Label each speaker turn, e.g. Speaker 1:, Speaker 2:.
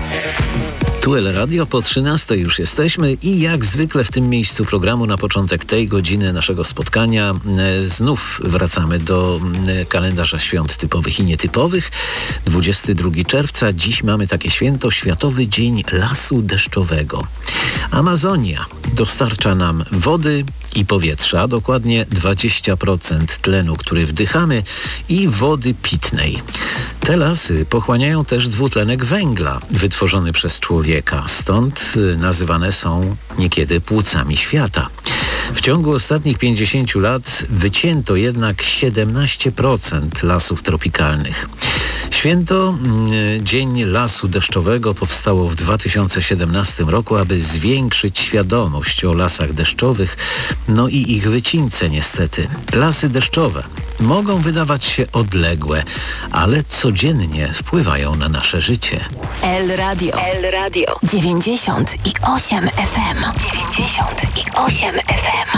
Speaker 1: Tu El Radio, po 13 już jesteśmy i jak zwykle w tym miejscu programu na początek tej godziny naszego spotkania znów wracamy do kalendarza świąt typowych i nietypowych. 22 czerwca, dziś mamy takie święto, Światowy Dzień Lasu Deszczowego. Amazonia dostarcza nam wody i powietrza, dokładnie 20% tlenu, który wdychamy, i wody pitnej. Te lasy pochłaniają też dwutlenek węgla wytworzony przez człowieka, stąd nazywane są niekiedy płucami świata. W ciągu ostatnich 50 lat wycięto jednak 17% lasów tropikalnych. Święto Dzień Lasu Deszczowego powstało w 2017 roku, aby zwiększyć świadomość o lasach deszczowych, no i ich wycince niestety. Lasy deszczowe mogą wydawać się odległe, ale codziennie wpływają na nasze życie.
Speaker 2: El Radio 98 FM. 98 FM.